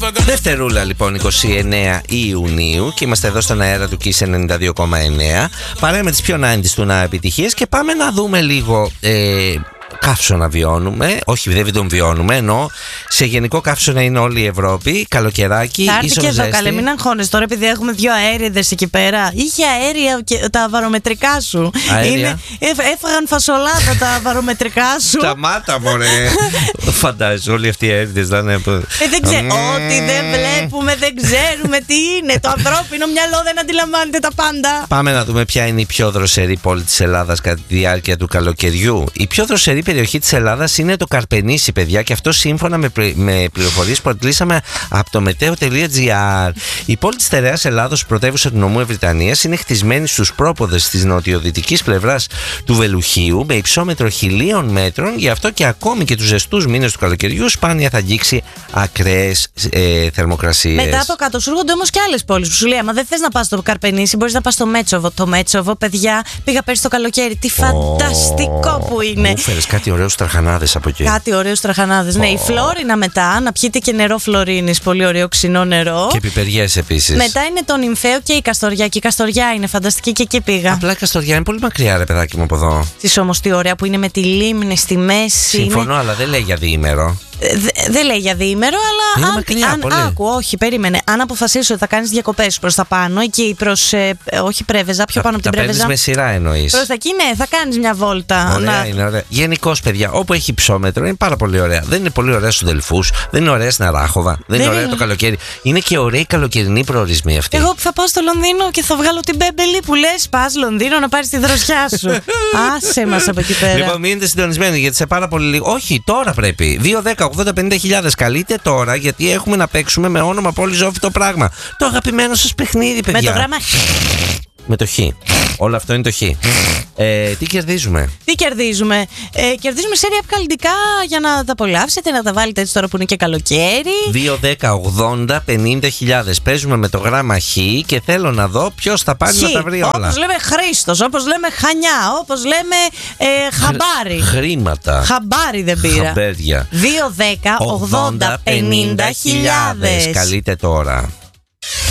Δευτερούλα λοιπόν 29 Ιουνίου και είμαστε εδώ στον αέρα του Kiss 92,9. Παρέα με τις πιο 90's του να επιτυχίες και πάμε να δούμε λίγο καύσωνα βιώνουμε. Όχι, δεν τον βιώνουμε, ενώ σε γενικό καύσωνα είναι όλη η Ευρώπη. Καλοκαιράκι, θα έρθει και εδώ, καλέ, μην αγχώνεσαι τώρα, επειδή έχουμε δύο αέριδες εκεί πέρα. Είχε αέρια και τα βαρομετρικά σου. Έφαγαν φασολάδα τα βαρομετρικά σου. Σταμάτα, μωρέ. Φαντάζεσαι, όλοι αυτοί οι αέριδες θα είναι. Δεν ξέρω. Ό,τι δεν βλέπουμε, δεν ξέρουμε τι είναι. Το ανθρώπινο μυαλό δεν αντιλαμβάνεται τα πάντα. Πάμε να δούμε ποια είναι η πιο δροσερή πόλη της Ελλάδας κατά τη διάρκεια του καλοκαιριού. Η πιο δροσερή περιοχή της Ελλάδας είναι το Καρπενήσι, παιδιά, και αυτό σύμφωνα με πληροφορίες που αντλήσαμε από το meteo.gr. Η πόλη της στερεάς Ελλάδος, πρωτεύουσα του νομού Ευρυτανίας, είναι χτισμένη στους πρόποδες της νοτιοδυτικής πλευράς του Βελουχίου με υψόμετρο 1000 μέτρων, γι' αυτό και ακόμη και τους ζεστούς μήνες του καλοκαιριού σπάνια θα αγγίξει ακραίες θερμοκρασίες. Μετά από κάτω σου έρχονται όμως και άλλες πόλεις που σου λέει: άμα δεν θες να πας στο Καρπενήσι, μπορείς να πας στο Μέτσοβο. Το Μέτσοβο, παιδιά, πήγα πέρσι το καλοκαίρι. Τι φανταστικό που είναι! Κάτι ωραίους τραχανάδες από εκεί. Κάτι ωραίους τραχανάδες. Ναι, η Φλόρινα μετά, να πιείτε και νερό Φλωρίνης, πολύ ωραίο ξινό νερό. Και πιπεριές επίσης. Μετά είναι το Νυμφαίο και η Καστοριά. Και η Καστοριά είναι φανταστική και εκεί πήγα. Απλά η Καστοριά είναι πολύ μακριά, ρε παιδάκι μου, από εδώ. Της όμως τι ωραία που είναι με τη λίμνη στη μέση. Συμφωνώ, είναι... αλλά δεν λέει για διήμερο. Δεν λέει για διήμερο, αλλά όχι, περίμενε. Αν αποφασίσεις ότι θα κάνεις διακοπές προς τα πάνω, εκεί προς. Όχι Πρέβεζα, πιο πάνω από την Πρέβεζα. Θα παίρνεις με σειρά εννοείς. Προς τα εκεί, ναι, θα κάνεις μια βόλτα. Ωραία, είναι ωραία. Γενικώς, παιδιά, όπου έχει υψόμετρο είναι πάρα πολύ ωραία. Δεν είναι πολύ ωραία στους Δελφούς, δεν είναι ωραία στην Αράχοβα, δεν είναι ωραία το καλοκαίρι. Είναι και ωραίοι καλοκαιρινοί προορισμοί αυτοί. Εγώ που θα πάω στο Λονδίνο και θα βγάλω την μπέμπελη που λες, πας Λονδίνο να πάρεις τη δροσιά σου. Άσε μας από εκεί πέρα. Λοιπόν, μείνετε συντονισμένοι γιατί σε πάρα πολύ λίγο. Όχι, τώρα πρέπει. 2-10-80-50.000. Καλείτε τώρα, γιατί έχουμε να παίξουμε με όνομα πόλη ζώφιτο πράγμα. Το αγαπημένο σας παιχνίδι, παιδιά. Με το γράμμα. Με το Χ. Όλο αυτό είναι το Χ. Τι κερδίζουμε? Κερδίζουμε σέρια καλλιτικά για να τα απολαύσετε, να τα βάλετε έτσι τώρα που είναι και καλοκαίρι. 2-10-80-50.000. Παίζουμε με το γράμμα Χ και θέλω να δω ποιος θα πάρει να τα βρει όλα. Όπως λέμε Χρήστος, όπως λέμε Χανιά, όπως λέμε Χαμπάρι. Χρήματα. Χαμπάρι δεν πήρα. Χαμπέρια. 2-10-80-50.000. Καλείτε τώρα.